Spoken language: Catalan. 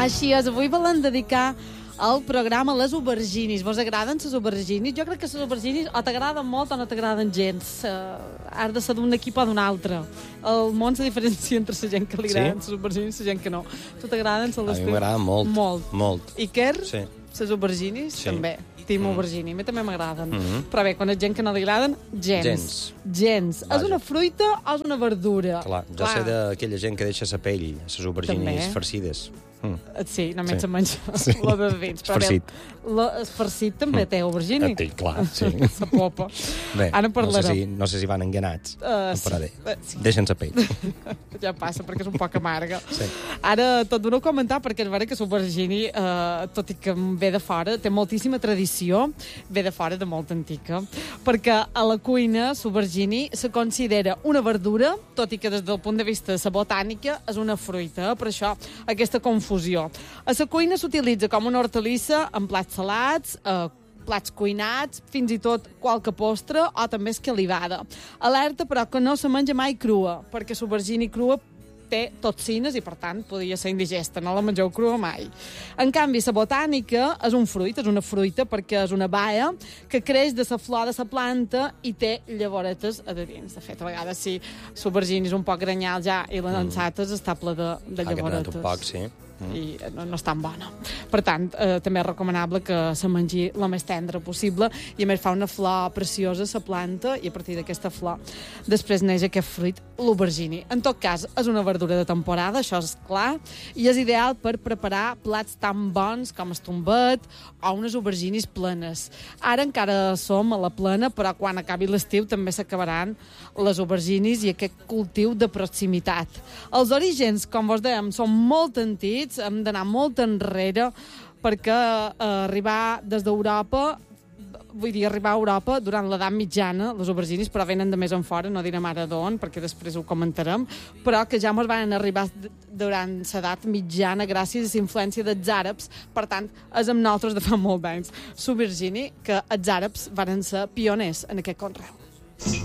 Així és, avui volen dedicar el programa a les auberginis. Vos agraden les auberginis? Jo crec que les auberginis o t'agraden molt o no t'agraden gens. Has de ser d'un equip o d'un altre. El món se diferencia entre la gent que li agraden les auberginis i la gent que no. Tu t'agraden les teves? A mi m'agraden molt. Molt. Iker? Sí. Les auberginis? Sí. També. Team aubergini. A mi també m'agraden. Però bé, quan és gent que no li agraden, gens. Vaja. És una fruita o és una verdura? Clar, jo sé d'aquella gent que deixa la pell, les auberginis farcides. Sí, només se menja lo de dins. Farcit. El farcit també té aubergini. Té, clar, sí. La popa. Bé, ara parlarem. no sé si van enganats. Sí. Deixen la pell. Ja passa, perquè és un poc amarga. Sí. Ara tot d'una comentar, perquè és vera que l'aubergini, tot i que ve de fora, té moltíssima tradició, ve de fora de molt antica, perquè a la cuina l'aubergini se considera una verdura, tot i que des del punt de vista de la botànica és una fruita, per això aquesta confusió. A la cuina s'utilitza com una hortalissa en plats salats, plats cuinats, fins i tot qualque postre o també escalivada. Alerta, però, que no se menja mai crua, perquè l'aubergini crua té toxines i, per tant, podria ser indigesta. No la mengeu crua mai. En canvi, la botànica és un fruit, és una fruita perquè és una baia que creix de la flor de la planta i té llavoretes a dins. De fet, a vegades, si l'aubergini és un poc granyal ja i l'ensates està ple de llavoretes. Un poc, sí. I no és tan bona. Per tant, també és recomanable que se mengi la més tendra possible i a més fa una flor preciosa a la planta i a partir d'aquesta flor després neix aquest fruit, l'aubergini. En tot cas, és una verdura de temporada, això és clar, i és ideal per preparar plats tan bons com el tombet o unes auberginis plenes. Ara encara som a la plena, però quan acabi l'estiu també s'acabaran les auberginis i aquest cultiu de proximitat. Els orígens, com vos dèiem, són molt antics, hem d'anar molt enrere perquè arribar des d'Europa, vull dir, arribar a Europa durant l'edat mitjana, les auberginis, però venen de més en fora, no direm ara d'on, perquè després ho comentarem, però que ja ens van arribar durant l'edat mitjana gràcies a la influència dels àrabs, per tant, és amb nosaltres de fa molt d'anys. L'aubergini, que els àrabs van ser pioners en aquest conreu.